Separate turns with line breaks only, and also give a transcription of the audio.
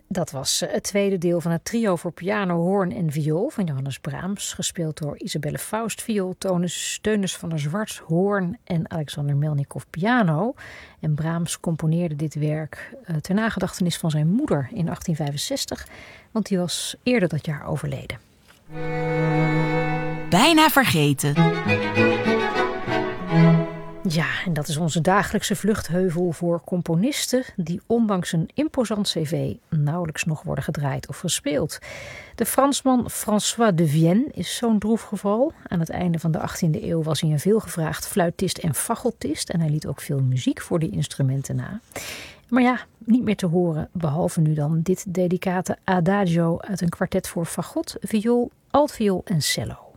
Dat was het tweede deel van het trio voor piano, hoorn en viool van Johannes Brahms. Gespeeld door Isabelle Faust viool, Teunis van der Zwart hoorn en Alexander Melnikov piano. En Brahms componeerde dit werk ter nagedachtenis van zijn moeder in 1865. Want die was eerder dat jaar overleden.
Bijna vergeten.
Ja, en dat is onze dagelijkse vluchtheuvel voor componisten die ondanks een imposant cv nauwelijks nog worden gedraaid of gespeeld. De Fransman François de Vienne is zo'n droef geval. Aan het einde van de 18e eeuw was hij een veelgevraagd fluitist en fagotist en hij liet ook veel muziek voor die instrumenten na. Maar ja, niet meer te horen, behalve nu dan dit delicate adagio uit een kwartet voor fagot, viool, altviool en cello.